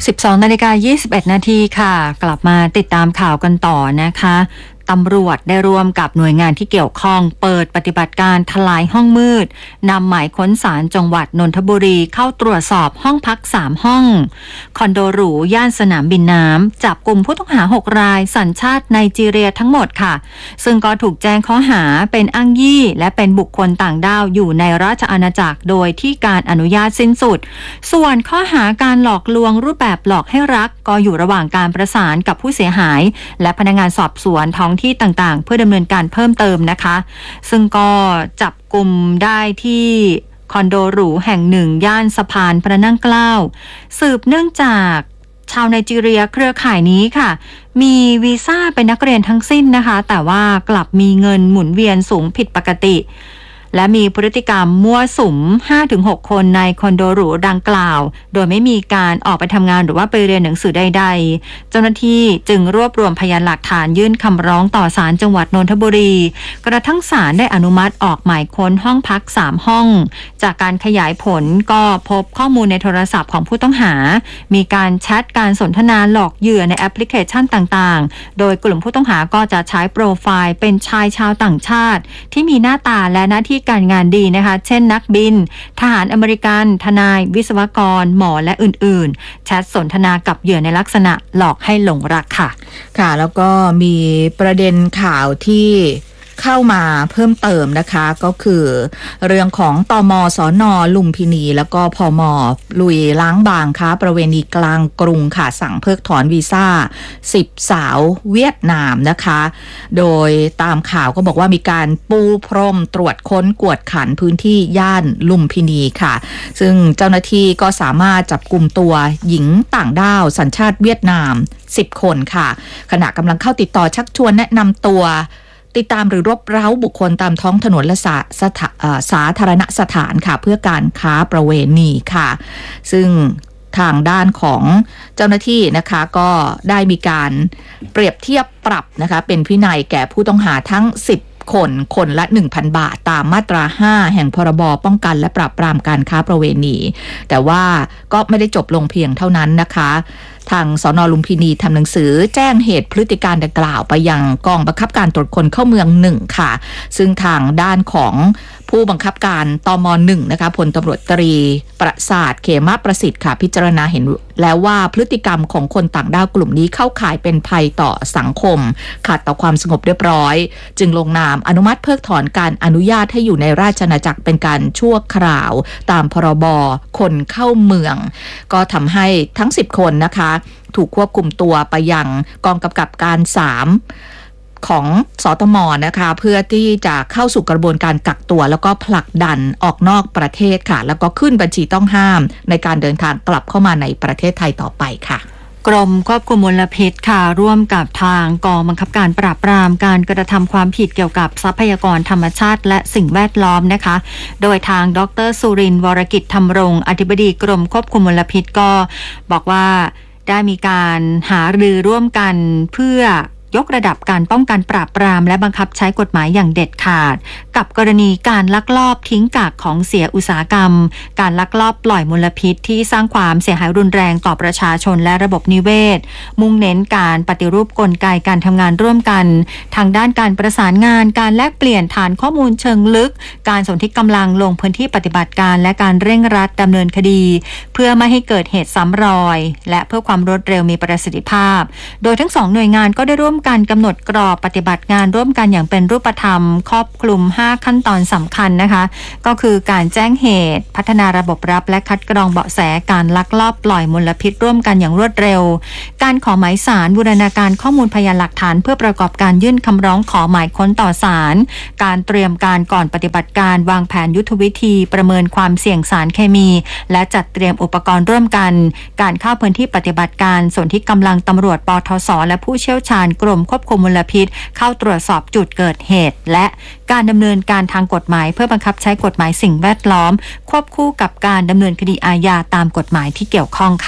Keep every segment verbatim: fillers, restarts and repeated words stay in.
สิบสองนาฬิกายี่สิบเอ็ดนาทีค่ะกลับมาติดตามข่าวกันต่อนะคะตำรวจได้ร่วมกับหน่วยงานที่เกี่ยวข้องเปิดปฏิบัติการทลายห้องมืดนำหมายค้นศาลจังหวัดนนทบุรีเข้าตรวจสอบห้องพักสามห้องคอนโดหรูย่านสนามบินน้ำจับกลุ่มผู้ต้องหาหกรายสัญชาติไนจีเรียทั้งหมดค่ะซึ่งก็ถูกแจ้งข้อหาเป็นอ้างยี่และเป็นบุคคลต่างด้าวอยู่ในราชอาณาจักรโดยที่การอนุญาตสิ้นสุดส่วนข้อหาการหลอกลวงรูปแบบหลอกให้รักก็อยู่ระหว่างการประสานกับผู้เสียหายและพนักงานสอบสวนท้องที่ต่างๆเพื่อดำเนินการเพิ่มเติมนะคะซึ่งก็จับกลุ่มได้ที่คอนโดหรูแห่งหนึ่งย่านสะพานพระนั่งเกล้าสืบเนื่องจากชาวไนจีเรียเครือข่ายนี้ค่ะมีวีซ่าเป็นนักเรียนทั้งสิ้นนะคะแต่ว่ากลับมีเงินหมุนเวียนสูงผิดปกติและมีพฤติกรรมมั่วสุม ห้าถึงหก คนในคอนโดหรูดังกล่าวโดยไม่มีการออกไปทำงานหรือว่าไปเรียนหนังสือใดๆเจ้าหน้าที่จึงรวบรวมพยานหลักฐานยื่นคำร้องต่อศาลจังหวัดนนทบุรีกระทั่งศาลได้อนุมัติออกหมายค้นห้องพักสามห้องจากการขยายผลก็พบข้อมูลในโทรศัพท์ของผู้ต้องหามีการแชทการสนทนาหลอกเหยื่อในแอปพลิเคชันต่างๆโดยกลุ่มผู้ต้องหาก็จะใช้โปรไฟล์เป็นชายชาวต่างชาติที่มีหน้าตาและหน้าที่การงานดีนะคะเช่นนักบินทหารอเมริกันทนายวิศวกรหมอและอื่นๆแชทสนทนากับเหยื่อในลักษณะหลอกให้หลงรักค่ะค่ะแล้วก็มีประเด็นข่าวที่เข้ามาเพิ่มเติมนะคะก็คือเรื่องของตม.สน.ลุมพินีแล้วก็พม.ลุยล้างบางค้าประเวณีกลางกรุงค่ะสั่งเพิกถอนวีซ่าสิบสาวเวียดนามนะคะโดยตามข่าวก็บอกว่ามีการปูพรมตรวจค้นกวดขันพื้นที่ย่านลุมพินีค่ะซึ่งเจ้าหน้าที่ก็สามารถจับกุมตัวหญิงต่างด้าวสัญชาติเวียดนามสิบคนค่ะขณะกำลังเข้าติดต่อชักชวนแนะนำตัวติดตามหรือรบเร้าบุคคลตามท้องถนนและสาสถาสาธารณสถานค่ะเพื่อการค้าประเวณีค่ะซึ่งทางด้านของเจ้าหน้าที่นะคะก็ได้มีการเปรียบเทียบปรับนะคะเป็นวินัยแก่ผู้ต้องหาทั้งสิบคนคนละ หนึ่งพัน บาทตามมาตราห้าแห่งพรบป้องกันและปราบปรามการค้าประเวณีแต่ว่าก็ไม่ได้จบลงเพียงเท่านั้นนะคะทางสน.ลุมพินีทำหนังสือแจ้งเหตุพฤติการดังกล่าวไปยังกองบังคับการตรวจคนเข้าเมืองหนึ่งค่ะซึ่งทางด้านของผู้บังคับการตม.หนึ่งนะคะพลตำรวจตรีประสาทเขมประสิทธิ์ค่ะพิจารณาเห็นแล้วว่าพฤติกรรมของคนต่างด้าวกลุ่มนี้เข้าข่ายเป็นภัยต่อสังคมขัดต่อความสงบเรียบร้อยจึงลงนามอนุมัติเพิกถอนการอนุญาตให้อยู่ในราชอาณาจักรเป็นการชั่วคราวตามพรบคนเข้าเมืองก็ทำให้ทั้งสิบคนนะคะถูกควบคุมตัวไปยังกองกำกับการสามของสตม.นะคะเพื่อที่จะเข้าสู่กระบวนการกักตัวแล้วก็ผลักดันออกนอกประเทศค่ะแล้วก็ขึ้นบัญชีต้องห้ามในการเดินทางกลับเข้ามาในประเทศไทยต่อไปค่ะกรมควบคุมมลพิษค่ะร่วมกับทางกองบังคับการปราบปรามการกระทำความผิดเกี่ยวกับทรัพยากรธรรมชาติและสิ่งแวดล้อมนะคะโดยทางดร.สุรินทร์วรกิจธรรมรงค์อธิบดีกรมควบคุมมลพิษก็บอกว่าได้มีการหารือร่วมกันเพื่อยกระดับการป้องกันปราบปรามและบังคับใช้กฎหมายอย่างเด็ดขาดกับกรณีการลักลอบทิ้งกากของเสียอุตสาหกรรมการลักลอบปล่อยมลพิษที่สร้างความเสียหายรุนแรงต่อประชาชนและระบบนิเวศมุ่งเน้นการปฏิรูปกลไกการทำงานร่วมกันทางด้านการประสานงานการแลกเปลี่ยนฐานข้อมูลเชิงลึกการสนธิกำลังลงพื้นที่ปฏิบัติการและการเร่งรัดดำเนินคดีเพื่อไม่ให้เกิดเหตุซ้ำรอยและเพื่อความรวดเร็วมีประสิทธิภาพโดยทั้งสองหน่วยงานก็ได้ร่วมการกำหนดกรอบปฏิบัติงานร่วมกันอย่างเป็นรูปธรรมครอบคลุมห้าขั้นตอนสำคัญนะคะก็คือการแจ้งเหตุพัฒนาระบบรับและคัดกรองเบาะแสการลักลอบปล่อยมลพิษร่วมกันอย่างรวดเร็วการขอหมายศาลบูรณาการข้อมูลพยานหลักฐานเพื่อประกอบการยื่นคำร้องขอหมายค้นต่อศาลการเตรียมการก่อนปฏิบัติการวางแผนยุทธวิธีประเมินความเสี่ยงสารเคมีและจัดเตรียมอุปกรณ์ร่วมกันการเข้าพื้นที่ปฏิบัติการส่วนที่กำลังตำรวจปทศและผู้เชี่ยวชาญกรมควบคุมมลพิษเข้าตรวจสอบจุดเกิดเหตุและการดำเนินการทางกฎหมายเพื่อบังคับใช้กฎหมายสิ่งแวดล้อมควบคู่กับการดำเนินคดีอาญาตามกฎหมายที่เกี่ยวข้องค่ะ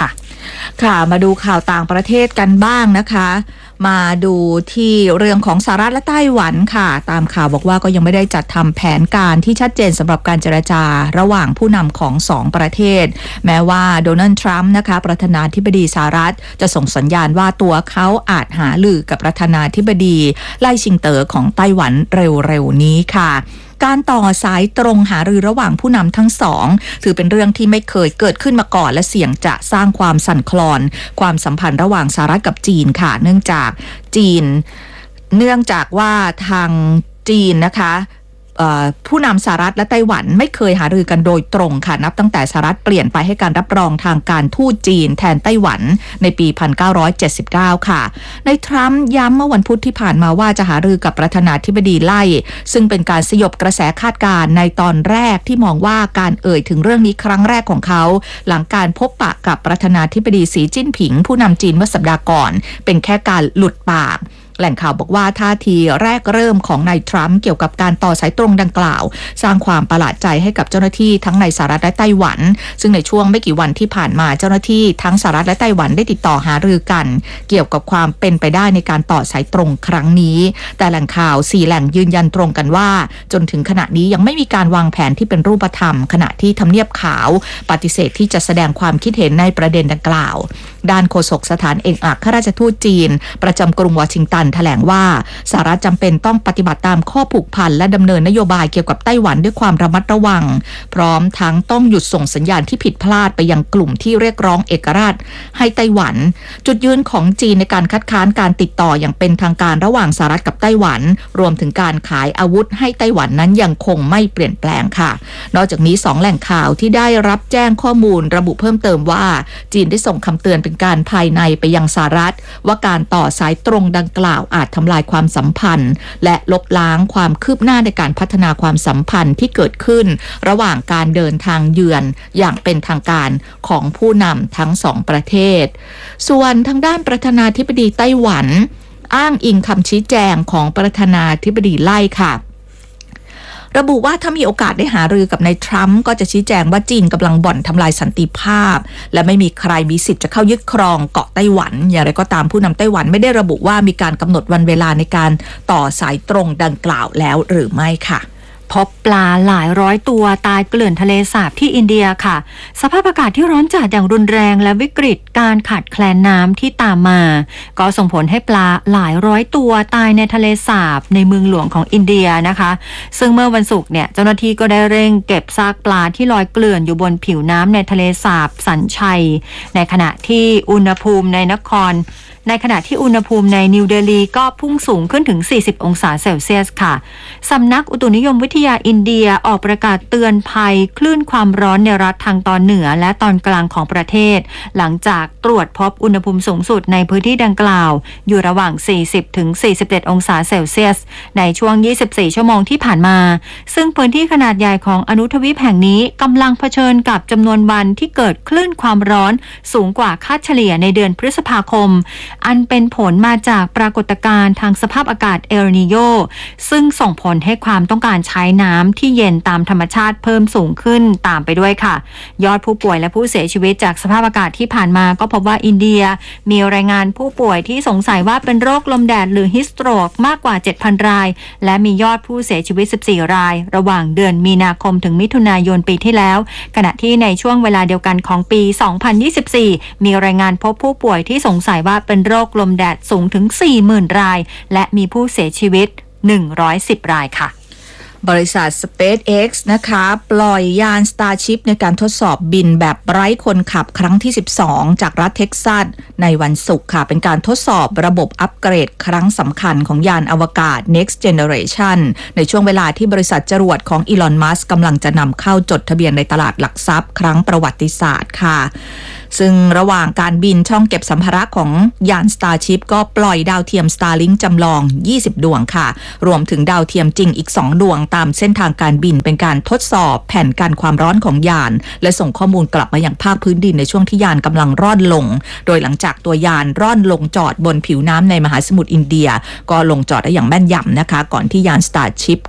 ค่ะมาดูข่าวต่างประเทศกันบ้างนะคะมาดูที่เรื่องของสหรัฐและไต้หวันค่ะตามข่าวบอกว่าก็ยังไม่ได้จัดทำแผนการที่ชัดเจนสำหรับการเจรจาระหว่างผู้นำของสองประเทศแม้ว่าโดนัลด์ทรัมป์นะคะประธานาธิบดีสหรัฐจะส่งสัญญาณว่าตัวเขาอาจหารือกับประธานาธิบดีไล่ชิงเต๋อของไต้หวันเร็วๆนี้ค่ะการต่อสายตรงหารือระหว่างผู้นำทั้งสองถือเป็นเรื่องที่ไม่เคยเกิดขึ้นมาก่อนและเสี่ยงจะสร้างความสั่นคลอนความสัมพันธ์ระหว่างสหรัฐกับจีนค่ะเนื่องจากจีนเนื่องจากว่าทางจีนนะคะผู้นำสหรัฐและไต้หวันไม่เคยหารือกันโดยตรงค่ะนับตั้งแต่สหรัฐเปลี่ยนไปให้การรับรองทางการทูตจีนแทนไต้หวันในปีหนึ่งพันเก้าร้อยเจ็ดสิบเก้าค่ะในทรัมป์ย้ำเมื่อวันพุธที่ผ่านมาว่าจะหารือกับประธานาธิบดีไล่ซึ่งเป็นการสยบกระแสคาดการณ์ในตอนแรกที่มองว่าการเอ่ยถึงเรื่องนี้ครั้งแรกของเขาหลังการพบปะกับประธานาธิบดีสีจิ้นผิงผู้นำจีนเมื่อสัปดาห์ก่อนเป็นแค่การหลุดปากแหล่งข่าวบอกว่าท่าทีแรกเริ่มของนายทรัมป์เกี่ยวกับการต่อสายตรงดังกล่าวสร้างความประหลาดใจให้กับเจ้าหน้าที่ทั้งในสหรัฐและไต้หวันซึ่งในช่วงไม่กี่วันที่ผ่านมาเจ้าหน้าที่ทั้งสหรัฐและไต้หวันได้ติดต่อหารือกันเกี่ยวกับความเป็นไปได้ในการต่อสายตรงครั้งนี้แต่แหล่งข่าวสี่แหล่งยืนยันตรงกันว่าจนถึงขณะนี้ยังไม่มีการวางแผนที่เป็นรูปธรรมขณะที่ทำเนียบขาวปฏิเสธที่จะแสดงความคิดเห็นในประเด็นดังกล่าวด้านโฆษกสถานเอกอัครราชทูตจีนประจำกรุงวอชิงตันแถลงว่าสหรัฐจำเป็นต้องปฏิบัติตามข้อผูกพันและดำเนินนโยบายเกี่ยวกับไต้หวันด้วยความระมัดระวังพร้อมทั้งต้องหยุดส่งสัญญาณที่ผิดพลาดไปยังกลุ่มที่เรียกร้องเอกราชให้ไต้หวันจุดยืนของจีนในการคัดค้านการติดต่ออย่างเป็นทางการระหว่างสหรัฐกับไต้หวันรวมถึงการขายอาวุธให้ไต้หวันนั้นยังคงไม่เปลี่ยนแปลงค่ะนอกจากนี้สองแหล่งข่าวที่ได้รับแจ้งข้อมูลระบุเพิ่มเติมว่าจีนได้ส่งคำเตือนเป็นการภายในไปยังสหรัฐว่าการต่อสายตรงดังกล่าวอาจทำลายความสัมพันธ์และลบล้างความคืบหน้าในการพัฒนาความสัมพันธ์ที่เกิดขึ้นระหว่างการเดินทางเยือนอย่างเป็นทางการของผู้นำทั้งสองประเทศส่วนทางด้านประธานาธิบดีไต้หวันอ้างอิงคำชี้แจงของประธานาธิบดีไล่ค่ะระบุว่าถ้ามีโอกาสได้หารือกับนายทรัมป์ก็จะชี้แจงว่าจีนกำลังบ่อนทำลายสันติภาพและไม่มีใครมีสิทธิ์จะเข้ายึดครองเกาะไต้หวันอย่างไรก็ตามผู้นำไต้หวันไม่ได้ระบุว่ามีการกำหนดวันเวลาในการต่อสายตรงดังกล่าวแล้วหรือไม่ค่ะพบปลาหลายร้อยตัวตายเกลื่อนทะเลสาบที่อินเดียค่ะสภาพอากาศที่ร้อนจัดอย่างรุนแรงและวิกฤตการขาดแคลนน้ำที่ตามมาก็ส่งผลให้ปลาหลายร้อยตัวตายในทะเลสาบในเมืองหลวงของอินเดียนะคะซึ่งเมื่อวันศุกร์เนี่ยเจ้าหน้าที่ก็ได้เร่งเก็บซากปลาที่ลอยเกลื่อนอยู่บนผิวน้ำในทะเลสาบสัญชัยในขณะที่อุณหภูมิในนครในขณะที่อุณหภูมิในนิวเดลีก็พุ่งสูงขึ้นถึงสี่สิบองศาเซลเซียสค่ะสำนักอุตุนิยมวิทยาอินเดียออกประกาศเตือนภัยคลื่นความร้อนในรัฐทางตอนเหนือและตอนกลางของประเทศหลังจากตรวจพบอุณหภูมิสูงสุดในพื้นที่ดังกล่าวอยู่ระหว่างสี่สิบถึงสี่สิบเจ็ดองศาเซลเซียสในช่วงยี่สิบสี่ชั่วโมงที่ผ่านมาซึ่งพื้นที่ขนาดใหญ่ของอนุทวีปแห่งนี้กำลังเผชิญกับจำนวนวันที่เกิดคลื่นความร้อนสูงกว่าค่าเฉลี่ยในเดือนพฤษภาคมอันเป็นผลมาจากปรากฏการณ์ทางสภาพอากาศเอลนีโญซึ่งส่งผลให้ความต้องการใช้น้ำที่เย็นตามธรรมชาติเพิ่มสูงขึ้นตามไปด้วยค่ะยอดผู้ป่วยและผู้เสียชีวิตจากสภาพอากาศที่ผ่านมาก็พบว่าอินเดียมีรายงานผู้ป่วยที่สงสัยว่าเป็นโรคลมแดดหรือฮิสโตรกมากกว่า เจ็ดพัน รายและมียอดผู้เสียชีวิตสิบสี่รายระหว่างเดือนมีนาคมถึงมิถุนายนปีที่แล้วขณะที่ในช่วงเวลาเดียวกันของปีสองพันยี่สิบสี่มีรายงานพบผู้ป่วยที่สงสัยว่าเป็นโรคลมแดดสูงถึง สี่หมื่น รายและมีผู้เสียชีวิตหนึ่งร้อยสิบรายค่ะบริษัท SpaceX นะคะปล่อยยาน Starship ในการทดสอบบินแบบไร้คนขับครั้งที่สิบสองจากรัฐเท็กซัสในวันศุกร์ค่ะเป็นการทดสอบระบบอัปเกรดครั้งสำคัญของยานอวกาศ Next Generation ในช่วงเวลาที่บริษัทจรวดของอีลอน มัสก์กำลังจะนำเข้าจดทะเบียนในตลาดหลักทรัพย์ครั้งประวัติศาสตร์ค่ะซึ่งระหว่างการบินช่องเก็บสัมภาระของยาน Starship ก็ปล่อยดาวเทียม Starlink จำลองยี่สิบดวงค่ะรวมถึงดาวเทียมจริงอีกสองดวงตามเส้นทางการบินเป็นการทดสอบแผ่นกันความร้อนของยานและส่งข้อมูลกลับมายังภาคพื้นดินในช่วงที่ยานกำลังร่อนลงโดยหลังจากตัวยานร่อนลงจอดบนผิวน้ำในมหาสมุทรอินเดียก็ลงจอดได้อย่างแม่นยำนะคะก่อนที่ยาน Starship ก็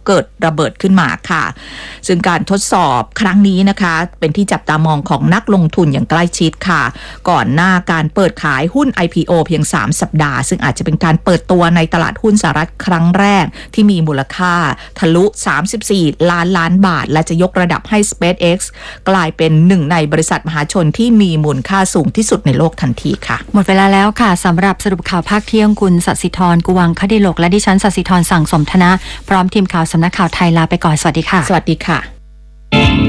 เกิดระเบิดขึ้นมาค่ะซึ่งการทดสอบครั้งนี้นะคะเป็นที่จับตามองของนักลงทุนอย่างใกล้ชิดค่ะก่อนหน้าการเปิดขายหุ้น ไอ พี โอ เพียงสามสัปดาห์ซึ่งอาจจะเป็นการเปิดตัวในตลาดหุ้นสหรัฐครั้งแรกที่มีมูลค่าทะลุสามสิบสี่ล้านล้านบาทและจะยกระดับให้ SpaceX กลายเป็นหนึ่งในบริษัทมหาชนที่มีมูลค่าสูงที่สุดในโลกทันทีค่ะหมดเวลาแล้วค่ะสำหรับสรุปข่าวภาคเที่ยงคุณศศิธรกุวังคดิโลกและดิฉันศศิธรสั่งสมธนะพร้อมทีมข่าวสำนักข่าวไทยลาไปก่อนสวัสดีค่ะสวัสดีค่ะ